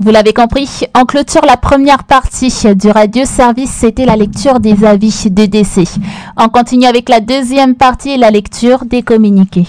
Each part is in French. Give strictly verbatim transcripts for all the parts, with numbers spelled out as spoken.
Vous l'avez compris, en clôture la première partie du radio-service, c'était la lecture des avis de décès. On continue avec la deuxième partie et la lecture des communiqués.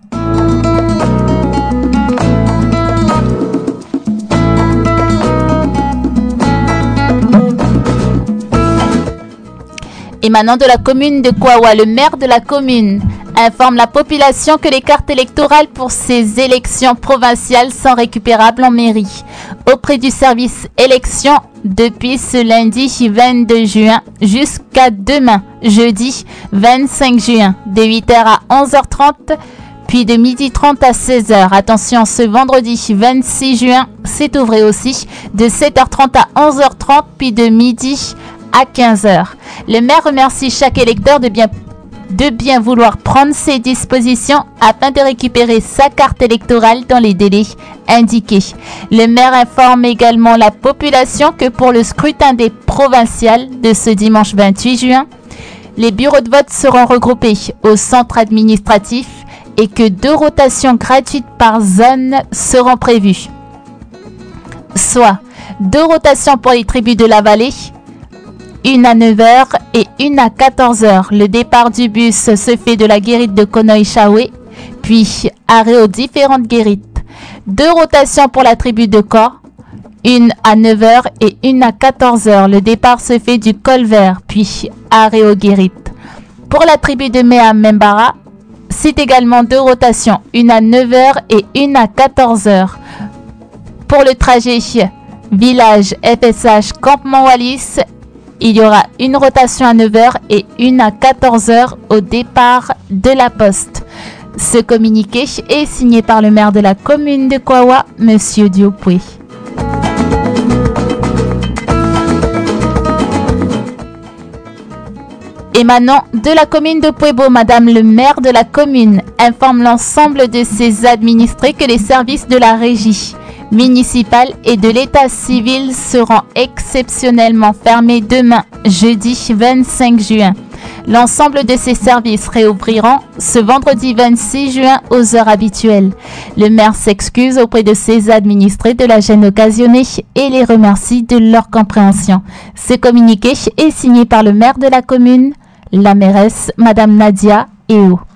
Émanant de la commune de Kouawa, le maire de la commune informe la population que les cartes électorales pour ces élections provinciales sont récupérables en mairie auprès du service élection depuis ce lundi vingt-deux juin jusqu'à demain, jeudi vingt-cinq juin, de huit heures à onze heures trente, puis de midi trente à seize heures. Attention, ce vendredi vingt-six juin, c'est ouvert aussi de sept heures trente à onze heures trente, puis de midi à quinze heures. Le maire remercie chaque électeur de bien, de bien vouloir prendre ses dispositions afin de récupérer sa carte électorale dans les délais indiqués. Le maire informe également la population que pour le scrutin des provinciales de ce dimanche vingt-huit juin, les bureaux de vote seront regroupés au centre administratif et que deux rotations gratuites par zone seront prévues. Soit deux rotations pour les tribus de la vallée, une à neuf heures et une à quatorze heures. Le départ du bus se fait de la guérite de Konoï-Chaoué, puis arrêt aux différentes guérites. Deux rotations pour la tribu de Kor, une à neuf heures et une à quatorze heures. Le départ se fait du col vert, puis arrêt aux guérites. Pour la tribu de Mea Membara, c'est également deux rotations, une à neuf heures et une à quatorze heures. Pour le trajet village F S H Campement Wallis, il y aura une rotation à neuf heures et une à quatorze heures au départ de la poste. Ce communiqué est signé par le maire de la commune de Kouawa, M. Diopoué. Émanant de la commune de Puebo, Madame le maire de la commune informe l'ensemble de ses administrés que les services de la régie municipale et de l'état civil seront exceptionnellement fermés demain, jeudi vingt-cinq juin. L'ensemble de ces services réouvriront ce vendredi vingt-six juin aux heures habituelles. Le maire s'excuse auprès de ses administrés de la gêne occasionnée et les remercie de leur compréhension. Ce communiqué est signé par le maire de la commune, la mairesse Madame Nadia Eo.